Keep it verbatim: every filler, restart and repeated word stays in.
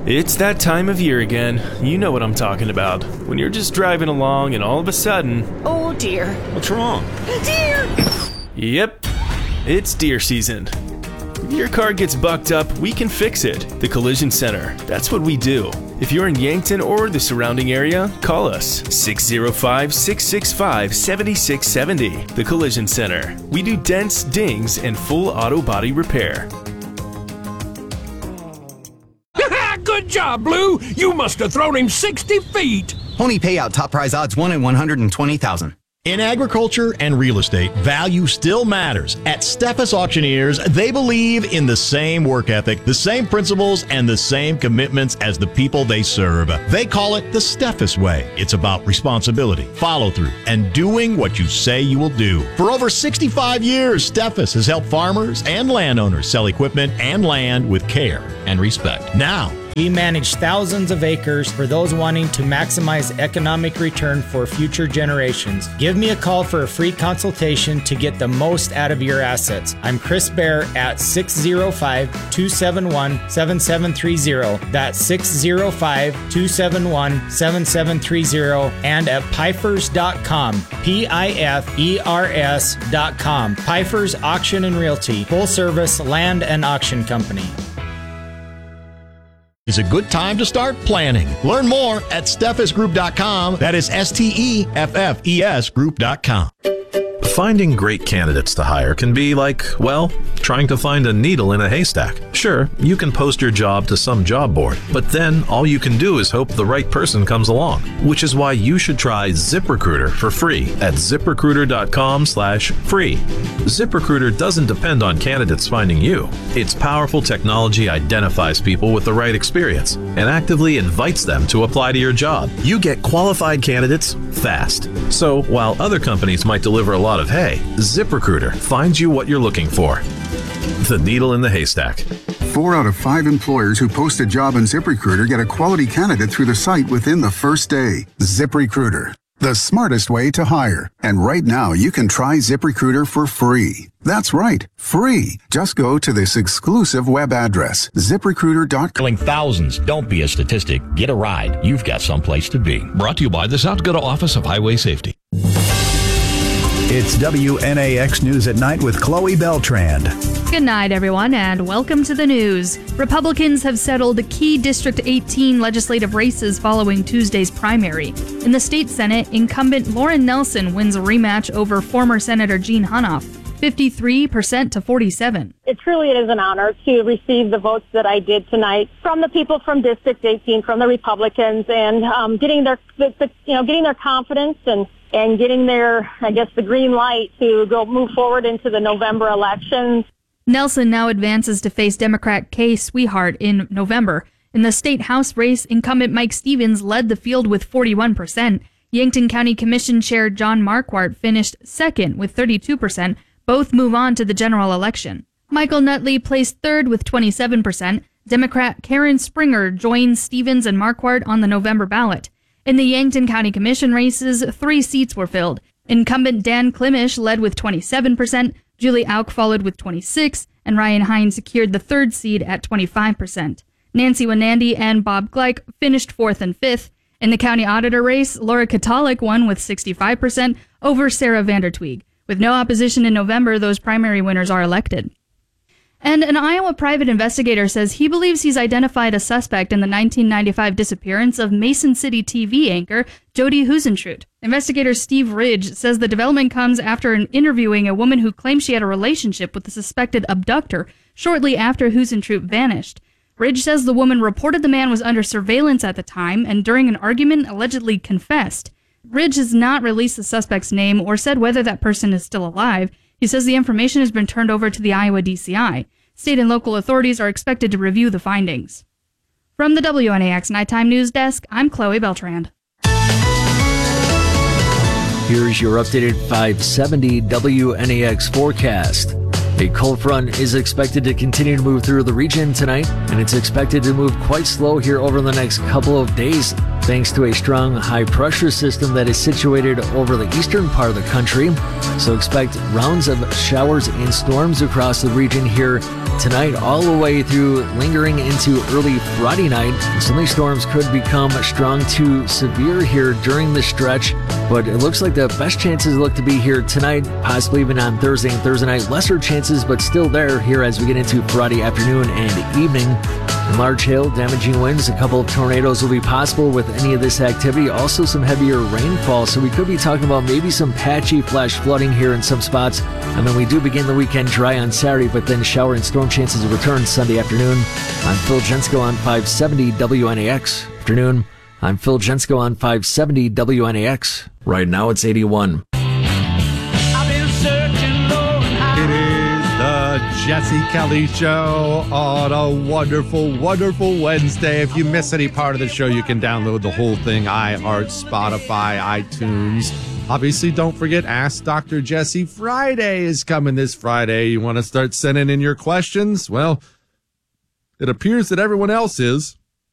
It's that time of year again. You know what I'm talking about. When you're just driving along and all of a sudden... Oh dear. What's wrong? Deer! Yep, it's deer season. If your car gets bucked up, we can fix it. The Collision Center. That's what we do. If you're in Yankton or the surrounding area, call us six oh five, six six five, seven six seven oh. The Collision Center. We do dents, dings, and full auto body repair. Good job, Blue! You must have thrown him sixty feet! Pony payout, top prize odds one in one hundred twenty thousand. In agriculture and real estate, value still matters. At Steffes Auctioneers, they believe in the same work ethic, the same principles, and the same commitments as the people they serve. They call it the Steffes way. It's about responsibility, follow-through, and doing what you say you will do. For over sixty-five years, Steffes has helped farmers and landowners sell equipment and land with care and respect. Now, we manage thousands of acres for those wanting to maximize economic return for future generations. Give me a call for a free consultation to get the most out of your assets. I'm Chris Bear at six oh five, two seven one, seven seven three oh. That's six oh five, two seven one, seven seven three oh and at pifers dot com. P I F E R S dot com. Pifers Auction and Realty. Full service land and auction company. It's a good time to start planning. Learn more at steffes group dot com. That is S T E F F E S group dot com. Finding great candidates to hire can be like, well, trying to find a needle in a haystack. Sure, you can post your job to some job board, but then all you can do is hope the right person comes along, which is why you should try ZipRecruiter for free at zip recruiter dot com slash free. ZipRecruiter doesn't depend on candidates finding you. Its powerful technology identifies people with the right experience and actively invites them to apply to your job. You get qualified candidates fast. So while other companies might deliver a lot of hay, ZipRecruiter finds you what you're looking for. The needle in the haystack. Four out of five employers who post a job on ZipRecruiter get a quality candidate through the site within the first day. ZipRecruiter, the smartest way to hire. And right now, you can try ZipRecruiter for free. That's right, free. Just go to this exclusive web address, zip recruiter dot com. Killing thousands. Don't be a statistic. Get a ride. You've got someplace to be. Brought to you by the South Dakota Office of Highway Safety. It's W N A X News at Night with Chloe Beltrand. Good night, everyone, and welcome to the news. Republicans have settled key District eighteen legislative races following Tuesday's primary. In the state Senate, incumbent Lauren Nelson wins a rematch over former Senator Gene Hunoff, fifty-three percent to forty-seven. It truly is an honor to receive the votes that I did tonight from the people from District eighteen, from the Republicans, and um, getting their, the, the, you know, getting their confidence and and getting their, I guess, the green light to go move forward into the November elections. Nelson now advances to face Democrat Kay Swihart in November. In the state House race, incumbent Mike Stevens led the field with forty-one percent. Yankton County Commission Chair John Marquardt finished second with thirty-two percent. Both move on to the general election. Michael Nutley placed third with twenty-seven percent. Democrat Karen Springer joins Stevens and Marquardt on the November ballot. In the Yankton County Commission races, three seats were filled. Incumbent Dan Klimisch led with twenty-seven percent, Julie Auk followed with twenty-six percent, and Ryan Hines secured the third seat at twenty-five percent. Nancy Wanandi and Bob Gleich finished fourth and fifth. In the county auditor race, Laura Katalik won with sixty-five percent over Sarah Vandertweeg. With no opposition in November, those primary winners are elected. And an Iowa private investigator says he believes he's identified a suspect in the nineteen ninety-five disappearance of Mason City T V anchor Jody Huisentruit. Investigator Steve Ridge says the development comes after an interviewing a woman who claimed she had a relationship with the suspected abductor shortly after Huisentruit vanished. Ridge says the woman reported the man was under surveillance at the time and during an argument allegedly confessed. Ridge has not released the suspect's name or said whether that person is still alive. He says the information has been turned over to the Iowa D C I. State and local authorities are expected to review the findings. From the W N A X Nighttime News Desk, I'm Chloe Beltrand. Here's your updated five seventy W N A X forecast. A cold front is expected to continue to move through the region tonight, and it's expected to move quite slow here over the next couple of days. thanks to a strong high-pressure system that is situated over the eastern part of the country. So expect rounds of showers and storms across the region here tonight, all the way through lingering into early Friday night. Some of these storms could become strong to severe here during the stretch, but it looks like the best chances look to be here tonight, possibly even on Thursday and Thursday night. Lesser chances, but still there here as we get into Friday afternoon and evening. And large hail, damaging winds, a couple of tornadoes will be possible with any of this activity. Also some heavier rainfall, so we could be talking about maybe some patchy flash flooding here in some spots. And then we do begin the weekend dry on Saturday, but then shower and storm chances will return Sunday afternoon. I'm Phil Jensko on five seventy W N A X. Afternoon. I'm Phil Jensko on five seventy W N A X. Right now it's eighty-one. Jesse Kelly Show on a wonderful, wonderful Wednesday. If you miss any part of the show, you can download the whole thing, iHeart, Spotify, iTunes. Obviously, don't forget Ask Doctor Jesse Friday is coming this Friday. You want to start sending in your questions? Well, it appears that everyone else is.